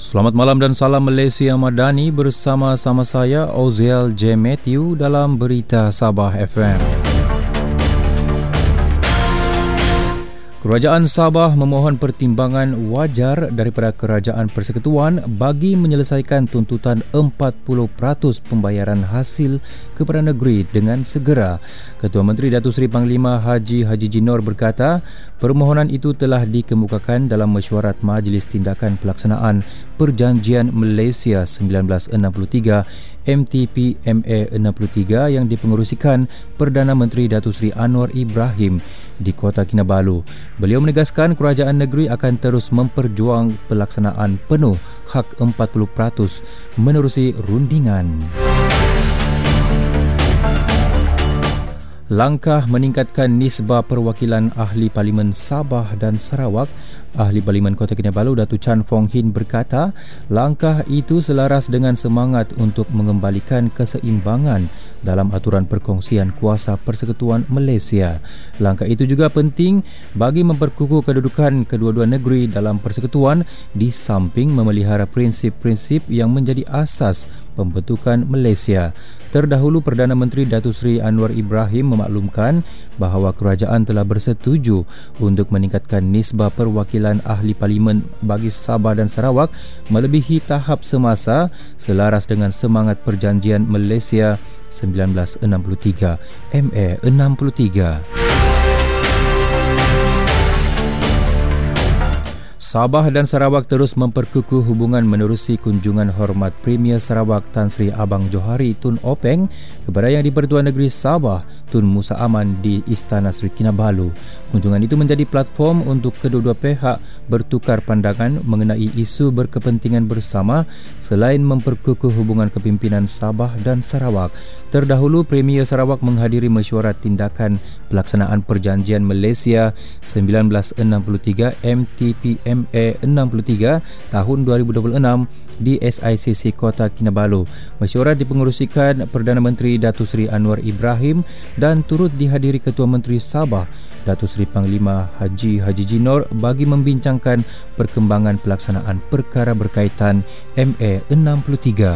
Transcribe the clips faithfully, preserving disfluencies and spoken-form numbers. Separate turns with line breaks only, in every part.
Selamat malam dan salam Malaysia Madani bersama-sama saya Oziel J. Matthew dalam Berita Sabah F M. Kerajaan Sabah memohon pertimbangan wajar daripada Kerajaan Persekutuan bagi menyelesaikan tuntutan empat puluh peratus pembayaran hasil kepada negeri dengan segera. Ketua Menteri Datuk Seri Panglima Haji Haji Jinor berkata, permohonan itu telah dikemukakan dalam mesyuarat Majlis Tindakan Pelaksanaan Perjanjian Malaysia seribu sembilan ratus enam puluh tiga M T P M A enam puluh tiga yang dipengerusikan Perdana Menteri Datuk Seri Anwar Ibrahim di Kota Kinabalu. Beliau menegaskan kerajaan negeri akan terus memperjuang pelaksanaan penuh hak empat puluh peratus menerusi rundingan. Langkah meningkatkan nisbah perwakilan Ahli Parlimen Sabah dan Sarawak. Ahli Parlimen Kota Kinabalu Datuk Chan Fong Hin berkata, langkah itu selaras dengan semangat untuk mengembalikan keseimbangan dalam aturan perkongsian kuasa Persekutuan Malaysia. Langkah itu juga penting bagi memperkukuh kedudukan kedua-dua negeri dalam persekutuan di samping memelihara prinsip-prinsip yang menjadi asas pembentukan Malaysia. Terdahulu Perdana Menteri Datuk Seri Anwar Ibrahim memaklumkan bahawa kerajaan telah bersetuju untuk meningkatkan nisbah perwakilan ahli parlimen bagi Sabah dan Sarawak melebihi tahap semasa selaras dengan semangat Perjanjian Malaysia seribu sembilan ratus enam puluh tiga M A enam puluh tiga. Sabah dan Sarawak terus memperkukuh hubungan menerusi kunjungan hormat Premier Sarawak Tan Sri Abang Johari Tun Openg kepada Yang di-Pertuan Negeri Sabah Tun Musa Aman di Istana Sri Kinabalu. Kunjungan itu menjadi platform untuk kedua-dua pihak bertukar pandangan mengenai isu berkepentingan bersama selain memperkukuh hubungan kepimpinan Sabah dan Sarawak. Terdahulu Premier Sarawak menghadiri mesyuarat tindakan pelaksanaan Perjanjian Malaysia seribu sembilan ratus enam puluh tiga M T P M A enam puluh tiga tahun dua ribu dua puluh enam di S I C C Kota Kinabalu. Mesyuarat dipengerusikan Perdana Menteri Datuk Seri Anwar Ibrahim dan turut dihadiri Ketua Menteri Sabah Datuk Seri Panglima Haji Haji Jinor bagi membincangkan perkembangan pelaksanaan perkara berkaitan M A enam puluh tiga.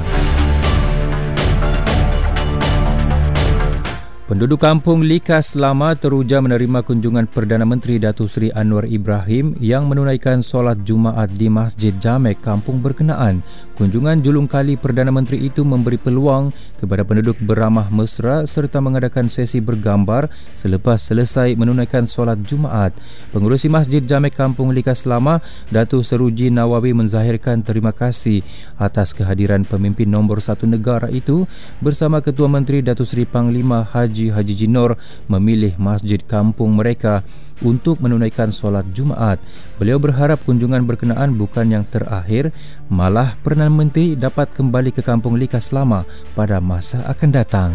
Penduduk kampung Likas Lama teruja menerima kunjungan Perdana Menteri Datuk Seri Anwar Ibrahim yang menunaikan solat Jumaat di Masjid Jamek kampung berkenaan. Kunjungan julung kali Perdana Menteri itu memberi peluang kepada penduduk beramah mesra serta mengadakan sesi bergambar selepas selesai menunaikan solat Jumaat. Pengurusi Masjid Jamek kampung Likas Lama, Datuk Seruji Nawawi menzahirkan terima kasih atas kehadiran pemimpin nombor satu negara itu bersama Ketua Menteri Datuk Seri Panglima Haji Haji Jinor memilih masjid kampung mereka untuk menunaikan solat Jumaat. Beliau berharap kunjungan berkenaan bukan yang terakhir, malah Perdana Menteri dapat kembali ke kampung Likas Lama pada masa akan datang.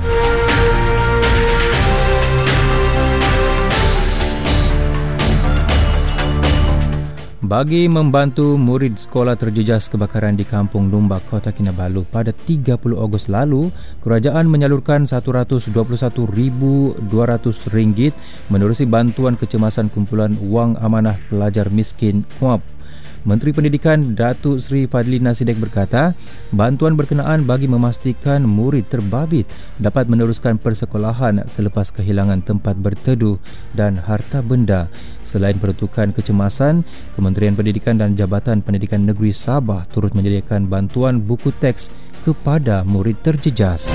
Bagi membantu murid sekolah terjejas kebakaran di Kampung Numbak, Kota Kinabalu pada tiga puluh Ogos lalu, kerajaan menyalurkan satu ratus dua puluh satu ribu dua ratus ringgit menerusi bantuan kecemasan kumpulan wang amanah pelajar miskin K U A P. Menteri Pendidikan Datuk Seri Fadli Nasidek berkata, bantuan berkenaan bagi memastikan murid terbabit dapat meneruskan persekolahan selepas kehilangan tempat berteduh dan harta benda. Selain peruntukan kecemasan, Kementerian Pendidikan dan Jabatan Pendidikan Negeri Sabah turut menyediakan bantuan buku teks kepada murid terjejas.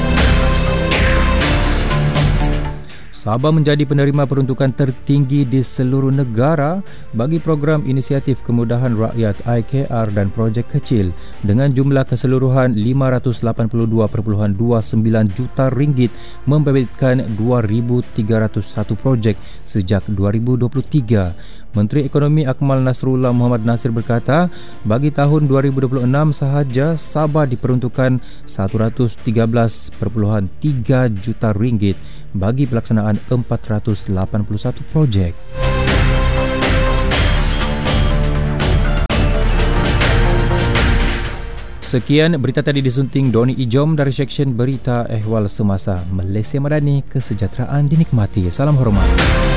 Sabah menjadi penerima peruntukan tertinggi di seluruh negara bagi program inisiatif kemudahan rakyat I K R dan projek kecil dengan jumlah keseluruhan lima ratus lapan puluh dua perpuluhan dua sembilan juta ringgit membabitkan dua ribu tiga ratus satu projek sejak dua ribu dua puluh tiga. Menteri Ekonomi Akmal Nasrullah Muhammad Nasir berkata, bagi tahun dua ribu dua puluh enam sahaja Sabah diperuntukkan satu ratus tiga belas perpuluhan tiga juta ringgit bagi pelaksanaan empat ratus lapan puluh satu projek. Sekian berita tadi disunting Doni Ijom dari Seksyen Berita Ehwal Semasa. Malaysia Madani, kesejahteraan dinikmati. Salam hormat.